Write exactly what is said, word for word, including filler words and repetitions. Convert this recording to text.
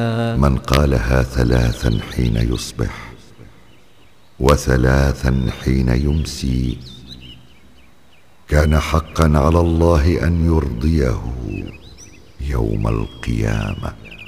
من قالها ثلاثا حين يصبح وثلاثا حين يمسي كان حقا على الله أن يرضيه يوم القيامة.